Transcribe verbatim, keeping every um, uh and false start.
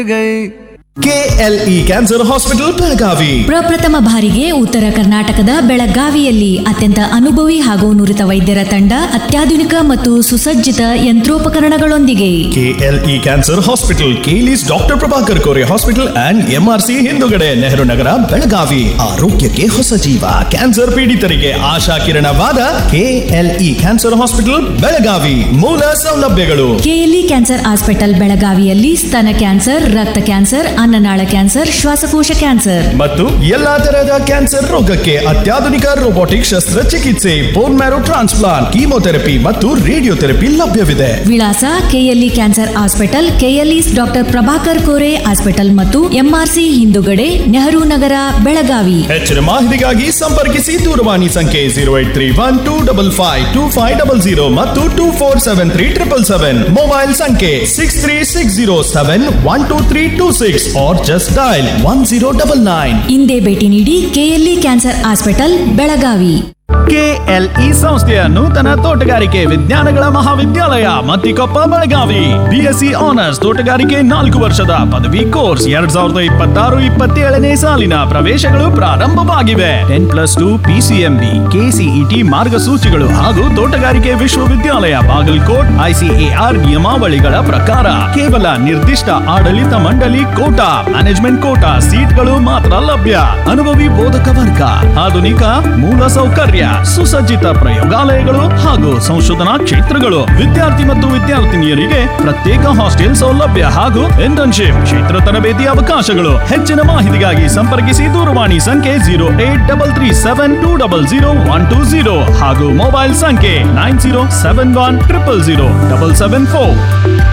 KLE cancer hospital Belagavi ಪ್ರಪ್ರಥಮ ಬಾರಿಗೆ ಉತ್ತರ ಕರ್ನಾಟಕದ ಬೆಳಗಾವಿಯಲ್ಲಿ ಅತ್ಯಂತ ಅನುಭವಿ ಹಾಗೂ ನುರಿತ ವೈದ್ಯರ ತಂಡ ಅತ್ಯಾಧುನಿಕ ಮತ್ತು ಸುಸಜ್ಜಿತ ಯಂತ್ರೋಪಕರಣಗಳೊಂದಿಗೆ KLE cancer hospital ಕೇಲಿಸ್ doctor Prabhakar Kore hospital and MRC ಹಿಂದುಗಡೆ ನೆಹರು ನಗರ ಬೆಳಗಾವಿ. ಆರೋಗ್ಯಕ್ಕೆ ಹೊಸ ಜೀವ, ಕ್ಯಾನ್ಸರ್ ಪೀಡಿತರಿಗೆ ಆಶಾ ಕಿರಣವಾದ ಕೆಎಲ್ಇ ಕ್ಯಾನ್ಸರ್ ಹಾಸ್ಪಿಟಲ್ ಬೆಳಗಾವಿ. ಮೂಲ ಸೌಲಭ್ಯಗಳು: ಕೆಎಲ್ಇ ಕ್ಯಾನ್ಸರ್ ಹಾಸ್ಪಿಟಲ್ ಬೆಳಗಾವಿಯಲ್ಲಿ ಸ್ತನ ಕ್ಯಾನ್ಸರ್, ರಕ್ತ ಕ್ಯಾನ್ಸರ್, ಅನ್ನನಾಳ ಕ್ಯಾನ್ಸರ್, ಶ್ವಾಸಕೋಶ ಕ್ಯಾನ್ಸರ್ ಮತ್ತು ಎಲ್ಲಾ ತರಹದ ಕ್ಯಾನ್ಸರ್ ರೋಗಕ್ಕೆ ಅತ್ಯಾಧುನಿಕ ರೋಬೋಟಿಕ್ ಶಸ್ತ್ರಚಿಕಿತ್ಸೆ, ಬೋನ್ ಮ್ಯಾರೋ ಟ್ರಾನ್ಸ್ಪ್ಲಾಂಟ್, ಕೀಮೋಥೆರಪಿ ಮತ್ತು ರೇಡಿಯೋಥೆರಪಿ ಲಭ್ಯವಿದೆ. ವಿಳಾಸ: KLE cancer hospital, KLE doctor Prabhakar Kore hospital ಮತ್ತು ಎಂಆರ್ಸಿ ಹಿಂದುಗಡೆ, ನೆಹರು ನಗರ, ಬೆಳಗಾವಿ. ಹೆಚ್ಚಿನ ಮಾಹಿತಿಗಾಗಿ ಸಂಪರ್ಕಿಸಿ ದೂರವಾಣಿ ಸಂಖ್ಯೆ zero eight three one two double five two five double zero ಮತ್ತು two four seven three triple seven. Mobile ಸಂಖ್ಯೆ six three six zero seven one two three two six or just dial one zero nine nine. ಇಂದೇ ಭೇಟಿ ನೀಡಿ KLE cancer hospital Belagavi. KLE ಸಂಸ್ಥೆಯ ನೂತನ ತೋಟಗಾರಿಕೆ ವಿಜ್ಞಾನಗಳ ಮಹಾವಿದ್ಯಾಲಯ ಮತ್ತಿಕೊಪ್ಪ ಬೆಳಗಾವಿ. ಬಿಎಸ್ಸಿ ಆನರ್ಸ್ ತೋಟಗಾರಿಕೆ ನಾಲ್ಕು ವರ್ಷದ ಪದವಿ ಕೋರ್ಸ್ ಎರಡ್ ಸಾವಿರದ ಇಪ್ಪತ್ತಾರು ಇಪ್ಪತ್ತೇಳನೇ ಸಾಲಿನ ಪ್ರವೇಶಗಳು ಪ್ರಾರಂಭವಾಗಿವೆ. Ten plus two PCMB, KCET ಮಾರ್ಗಸೂಚಿಗಳು ಹಾಗೂ ತೋಟಗಾರಿಕೆ ವಿಶ್ವವಿದ್ಯಾಲಯ ಬಾಗಲಕೋಟ್ ಐಸಿಎಆರ್ ನಿಯಮಾವಳಿಗಳ ಪ್ರಕಾರ ಕೇವಲ ನಿರ್ದಿಷ್ಟ ಆಡಳಿತ ಮಂಡಳಿ ಕೋಟಾ, ಮ್ಯಾನೇಜ್ಮೆಂಟ್ ಕೋಟಾ ಸೀಟ್ಗಳು ಮಾತ್ರ ಲಭ್ಯ. ಅನುಭವಿ ಬೋಧಕ ವರ್ಗ, ಆಧುನಿಕ ಮೂಲ ಸೌಕರ್ಯ, ಸುಸಜ್ಜಿತ ಪ್ರಯೋಗಾಲಯಗಳು ಹಾಗೂ ಸಂಶೋಧನಾ ಕ್ಷೇತ್ರಗಳು. ವಿದ್ಯಾರ್ಥಿ ಮತ್ತು ವಿದ್ಯಾರ್ಥಿನಿಯರಿಗೆ ಪ್ರತ್ಯೇಕ ಹಾಸ್ಟೆಲ್ ಸೌಲಭ್ಯ ಹಾಗೂ ಇಂಟರ್ನ್ಶಿಪ್ ಕ್ಷೇತ್ರ ತರಬೇತಿ ಅವಕಾಶಗಳು. ಹೆಚ್ಚಿನ ಮಾಹಿತಿಗಾಗಿ ಸಂಪರ್ಕಿಸಿ ದೂರವಾಣಿ ಸಂಖ್ಯೆ zero eight double three seven two double zero one two zero ಹಾಗೂ ಮೊಬೈಲ್ ಸಂಖ್ಯೆ nine zero seven one triple zero double seven four.